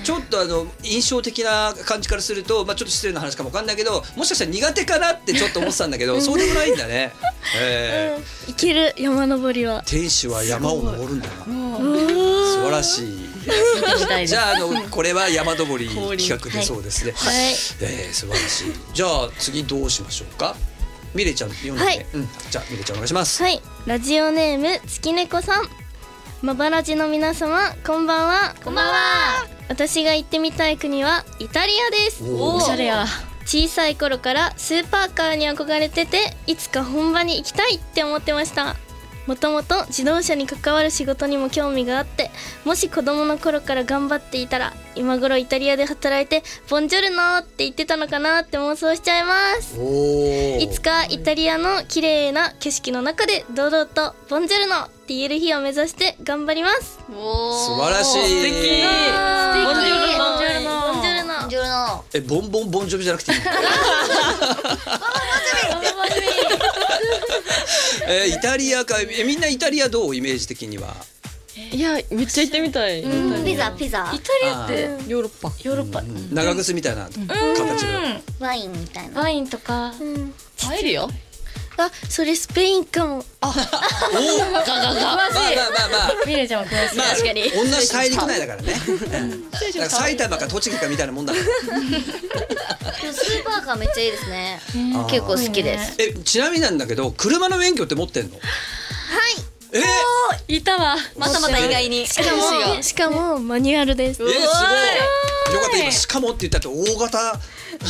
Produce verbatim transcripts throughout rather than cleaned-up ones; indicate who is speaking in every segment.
Speaker 1: ちょっとあの印象的な感じからすると、まあ、ちょっと失礼な話かもわかんないけど、もしかしたら苦手かなってちょっと思ってたんだけどそうでもないんだね。え
Speaker 2: ー、いける山登りは。
Speaker 1: 天使は山を登るんだな。素晴らしい。じゃあ、あのこれは山登り企画でそうですね。はい、えー、素晴らしい。じゃあ次どうしましょうか。ミレちゃん読んで、はい、うん、じゃあミレちゃんお願いします。
Speaker 2: はい、ラジオネーム月猫さん。まばらじの皆様、こんばんは。
Speaker 3: こんばんは。
Speaker 2: 私が行ってみたい国はイタリアです。
Speaker 3: おしゃれや。
Speaker 2: 小さい頃からスーパーカーに憧れてて、いつか本場に行きたいって思ってました。もともと自動車に関わる仕事にも興味があって、もし子供の頃から頑張っていたら今頃イタリアで働いてボンジョルノって言ってたのかなって妄想しちゃいます。いつかイタリアの綺麗な景色の中で堂々とボンジョルノって言える日を目指して頑張ります。
Speaker 1: 素晴らしい。
Speaker 3: 素敵。
Speaker 2: ボンジョルノ、ボンジョルノ、ボンジョルノ。
Speaker 3: ボンジョルノ。
Speaker 1: え、ボンボンボンジョビじゃなくていいえー、イタリアか。え、みんなイタリアどうイメージ的には。
Speaker 4: いや、めっちゃ行ってみたい。
Speaker 3: ピザピザ。
Speaker 4: イタリアってヨーロッパ。
Speaker 3: ヨーロッパ。
Speaker 1: 長靴みたいな形の
Speaker 3: ワインみたいな。
Speaker 2: ワインとか。
Speaker 4: パエリア？
Speaker 2: あ、それスペインかも。
Speaker 1: あ、おお、まあまあまあまあまあ。
Speaker 4: ミレちゃんも詳しい。
Speaker 3: 確かに。
Speaker 1: 同じ大陸内だからね。埼玉か栃木かみたいなもんだから。
Speaker 3: スーパーカーめっちゃいいですね。結構好きです。
Speaker 1: え、ちなみになんだけど、車の免許って持ってんの？はい。え
Speaker 4: ー、いたわ。
Speaker 3: またまた意外に。
Speaker 2: しかもしかもマニュアルです。
Speaker 1: えー、すごい。よかった。今しかもって言ったって大型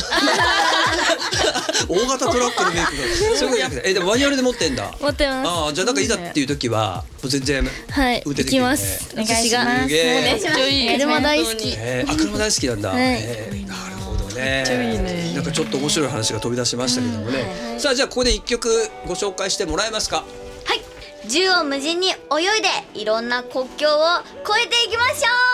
Speaker 1: 大型トラックの免許がそういうことじゃなくて、え、でもマニュアルで持ってんだ。
Speaker 2: 持ってます。
Speaker 1: ああ、じゃあなんかいざっていう時は全然
Speaker 2: はい行きます。
Speaker 3: お願いします。
Speaker 1: すげえ。
Speaker 2: 車大好き。
Speaker 1: えー、あ、車大好きなんだ。えー、なるほどね。なんかちょっと面白い話が飛び出しましたけどもね。さあ、じゃあここで一曲ご紹介してもらえますか。
Speaker 3: はい。縦横無尽に泳いでいろんな国境を越えていきましょう。